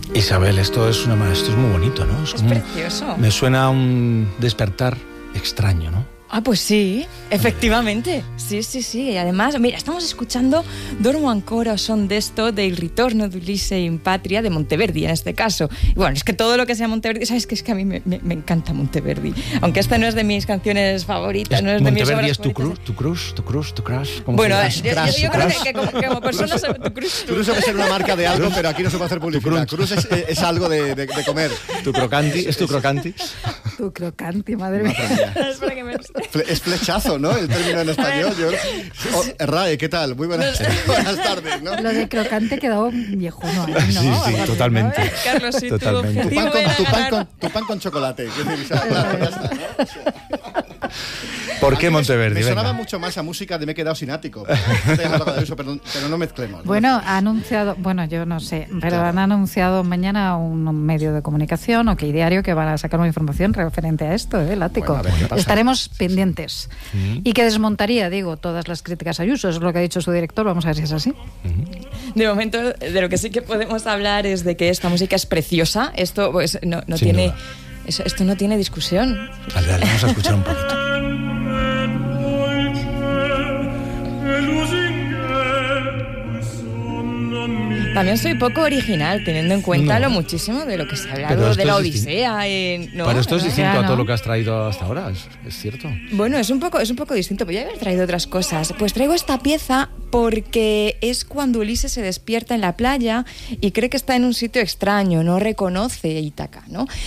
Isabel, esto es muy bonito, ¿no? Es precioso. Me suena a un despertar extraño, ¿no? Ah, pues sí, efectivamente. Sí. Y además, mira, estamos escuchando Dormo ancora o son desto del ritorno de Ulisse in Patria de Monteverdi, en este caso. Y bueno, es que todo lo que sea Monteverdi, ¿sabes qué? Es que a mí me encanta Monteverdi. Aunque esta no es de mis canciones favoritas, no es de mis obras Monteverdi es favoritas. tu crush. Bueno, yo creo que como persona tu crush. Cruz debe ser una marca de algo, pero aquí no se puede hacer publicidad. Cruz es algo de comer. Tu crocanti, es tu crocanti. Tu crocanti, madre mía. Espera que me... Es flechazo, ¿no? El término en español. RAE, ¿qué tal? Muy buenas tardes, ¿no? Lo de crocante quedó viejuno, ¿no? Sí, totalmente. ¿No? Carlos, sí, Totalmente. Tu pan con chocolate. Ya está, ¿no? ¿Por qué Monteverdi? Me sonaba Venga. mucho más a música de Me he quedado sin ático. Pero no mezclemos. Bueno, ha anunciado, yo no sé, pero claro, han anunciado mañana un medio de comunicación, OK Diario, que van a sacar una información referente a esto, el ático. Bueno, a ver, ¿qué pasa? Estaremos pendientes. Y que desmontaría, todas las críticas a Ayuso, es lo que ha dicho su director, vamos a ver si es así. De momento, de lo que sí que podemos hablar es de que esta música es preciosa. Esto pues no tiene... Esto no tiene discusión. Dale, vamos a escuchar un poquito. También soy poco original, teniendo en cuenta lo muchísimo de lo que se ha hablado de la Odisea. Pero esto es distinto a todo lo que has traído hasta ahora, ¿es cierto? Bueno, es un poco distinto. Podría haber traído otras cosas. Pues traigo esta pieza porque es cuando Ulises se despierta en la playa y cree que está en un sitio extraño, no reconoce Ítaca, ¿no?